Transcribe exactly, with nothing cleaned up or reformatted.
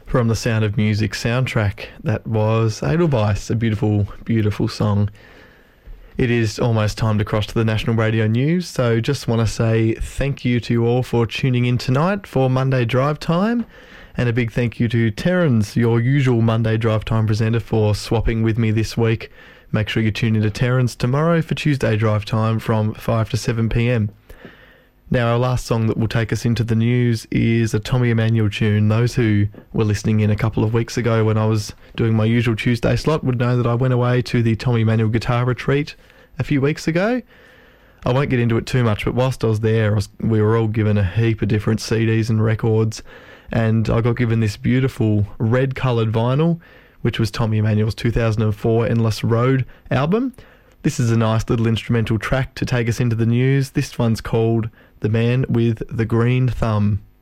from the Sound of Music soundtrack. That was Edelweiss, a beautiful, beautiful song. It is almost time to cross to the National Radio News, so just want to say thank you to you all for tuning in tonight for Monday Drive Time, and a big thank you to Terrans, your usual Monday Drive Time presenter, for swapping with me this week. Make sure you tune in to Terrans tomorrow for Tuesday Drive Time from five to seven p m. Now, our last song that will take us into the news is a Tommy Emmanuel tune. Those who were listening in a couple of weeks ago when I was doing my usual Tuesday slot would know that I went away to the Tommy Emmanuel Guitar Retreat a few weeks ago. I won't get into it too much, but whilst I was there, I was, we were all given a heap of different C Ds and records, and I got given this beautiful red-coloured vinyl, which was Tommy Emmanuel's two thousand four Endless Road album. This is a nice little instrumental track to take us into the news. This one's called The Man with the Green Thumb.